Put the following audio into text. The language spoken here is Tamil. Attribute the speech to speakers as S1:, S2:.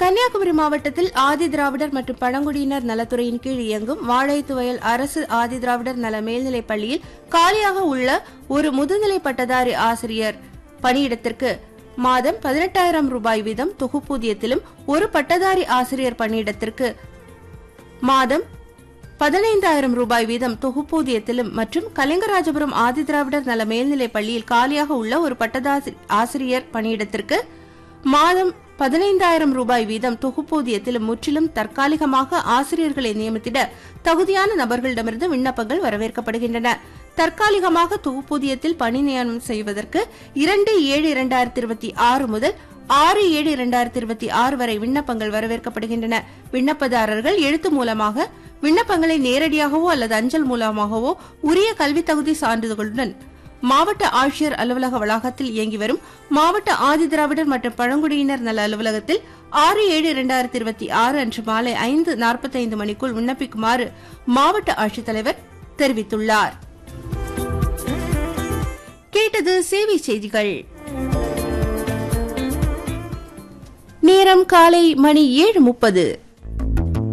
S1: கன்னியாகுமரி மாவட்டத்தில் ஆதிதிராவிடர் மற்றும் பழங்குடியினர் நலத்துறையின் கீழ் இயங்கும் வாழைத்துவயல் அரசு ஆதிதிராவிடர் நல மேல்நிலைப் பள்ளியில் காலியாக உள்ள ஒரு முதுநிலை பட்டதாரி ஆசிரியர் பணியிடத்திற்கு மாதம் 18,000 ரூபாய் வீதம் தொகுப்பூதியத்திலும், ஒரு பட்டதாரி ஆசிரியர் பணியிடத்திற்கு மாதம் 15,000 ரூபாய் வீதம் தொகுப்பூதியத்திலும் மற்றும் கலிங்கராஜபுரம் ஆதிதிராவிடர் நல மேல்நிலைப் பள்ளியில் காலியாக உள்ள ஒரு பட்டதாரி ஆசிரியர் பணியிடத்திற்கு மாதம் 15,000 ரூபாய் வீதம் தொகுப்பூதியத்திலும் முற்றிலும் தற்காலிகமாக ஆசிரியர்களை நியமித்திட தகுதியான நபர்களிடமிருந்து விண்ணப்பங்கள் வரவேற்கப்படுகின்றன. தற்காலிகமாக தொகுப்பூதியத்தில் பணி நியமனம் செய்வதற்கு 2/7/2026 முதல் 6/7/2026 வரை விண்ணப்பங்கள் வரவேற்கப்படுகின்றன. விண்ணப்பதாரர்கள் எழுத்து மூலமாக விண்ணப்பங்களை நேரடியாகவோ அல்லது அஞ்சல் மூலமாகவோ உரிய கல்வி தகுதி சான்றிதழ்களுடன் மாவட்ட ஆட்சியர் அலுவலக வளாகத்தில் இயங்கி வரும் மாவட்ட ஆதிதிராவிடர் மற்றும் பழங்குடியினர் நல அலுவலகத்தில் 6/7/2026 அன்று மாலை 5:45 மணிக்குள் விண்ணப்பிக்குமாறு மாவட்ட ஆட்சித்தலைவர் தெரிவித்துள்ளார். கேட்டது சேவை செய்திகள். நேரம் காலை மணி 7:30.